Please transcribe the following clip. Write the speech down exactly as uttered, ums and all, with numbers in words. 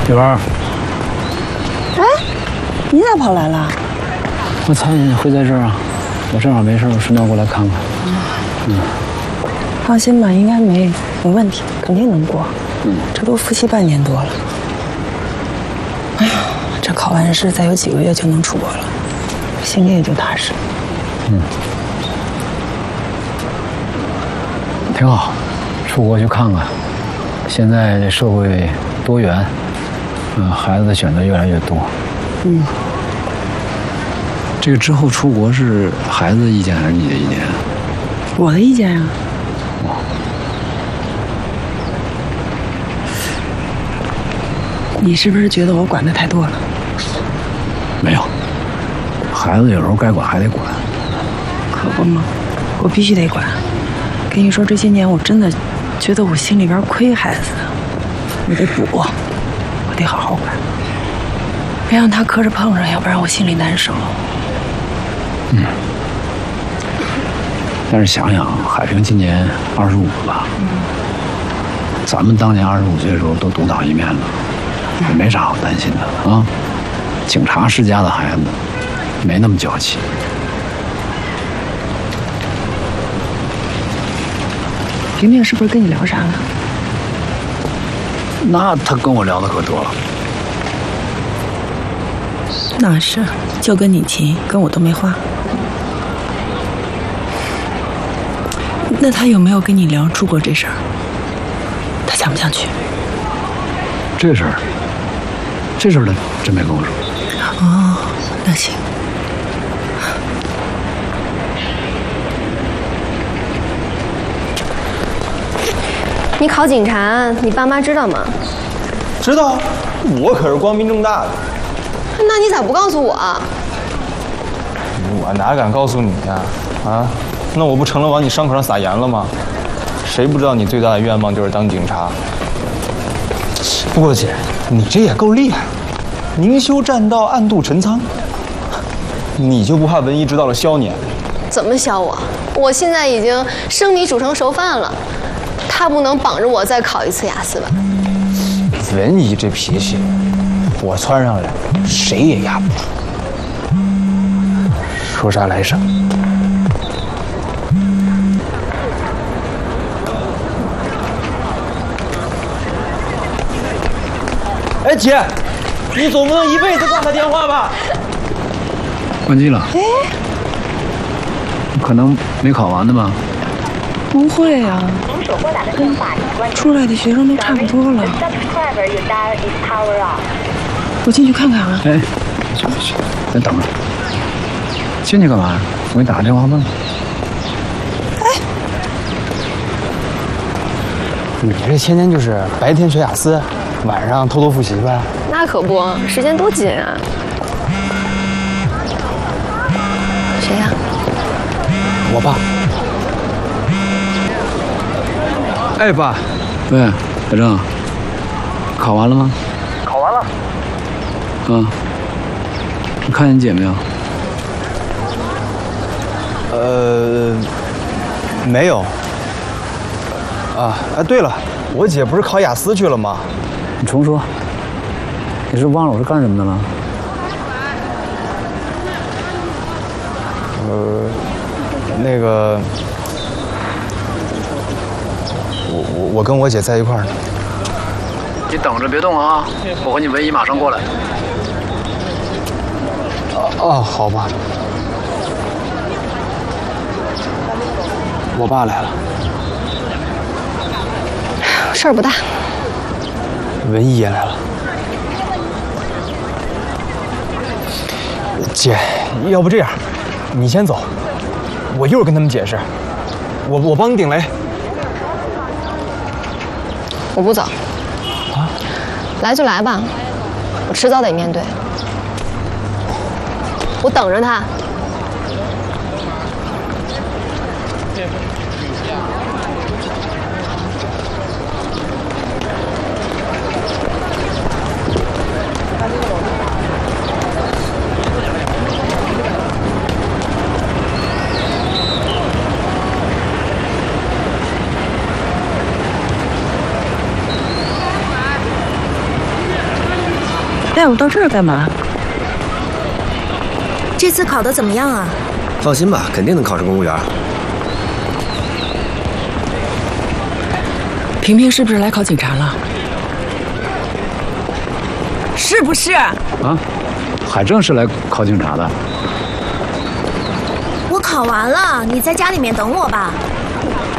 玉儿， 哎，你咋跑来了？ 我猜你会在这儿啊，我正好没事，我顺便过来看看。嗯， 放心吧，应该没没问题，肯定能过。嗯，这都复习半年多了。哎呀，这考完试再有几个月就能出国了，心里也就踏实。 嗯，挺好，出国去看看。现在这社会多元，嗯，孩子的选择越来越多。 嗯。 这个之后出国是孩子的意见还是你的意见？ 我的意见啊。 哦。 你是不是觉得我管的太多了？ 没有，孩子有时候该管还得管。 可不嘛，我必须得管。跟你说，这些年我真的觉得我心里边亏孩子，我得补，我得好好管，别让他磕着碰着，要不然我心里难受。 嗯。但是想想，海平今年二十五了吧？嗯。咱们当年二十五岁的时候都独当一面了，也没啥好担心的啊。警察世家的孩子，没那么娇气。 平平是不是跟你聊啥了？ 那他跟我聊的可多了。 那是，就跟你急，跟我都没话。那他有没有跟你聊出国这事儿？他想不想去？ 这事儿，这事儿他真没跟我说。 哦，那行。 你考警察，你爸妈知道吗？ 知道，我可是光明正大的。 那你咋不告诉我啊？ 我哪敢告诉你呀？啊，那我不成了往你伤口上撒盐了吗？谁不知道你最大的愿望就是当警察？不过姐，你这也够厉害，明修栈道，暗度陈仓。你就不怕文艺知道了削你？ 怎么削我？我现在已经生米煮成熟饭了。他不能绑着我再考一次雅思吧？ 文怡这脾气，我窜上来，谁也压不住。说啥来啥。哎，姐，你总不能一辈子挂他电话吧？ 关机了。哎，可能没考完的吧？ 不会啊，跟出来的学生都差不多了。我进去看看啊。 哎，去去去，咱等着。进去干嘛？我给你打个电话问问。 哎， 你这天天就是白天学雅思，晚上偷偷复习呗？ 那可不，时间多紧啊！谁呀？ 我爸。哎，爸， 喂，小郑，考完了吗？ 考完了。 嗯，你看见你姐没有？ 呃，没有。啊，哎，对了，我姐不是考雅思去了吗？ 你重说。你是忘了我是干什么的了？ 呃，那个。我我我跟我姐在一块儿呢。 你等着别动啊！我和你文怡马上过来。 哦哦，好吧。我爸来了。 事儿不大。 文怡也来了。姐，要不这样，你先走，我一会儿跟他们解释。我我帮你顶雷。 我不走，啊，来就来吧，我迟早得面对。我等着他。 带我到这儿干嘛？ 这次考得怎么样啊？ 放心吧，肯定能考上公务员。 萍萍是不是来考警察了？是不是？ 啊，海正是来考警察的。 我考完了，你在家里面等我吧。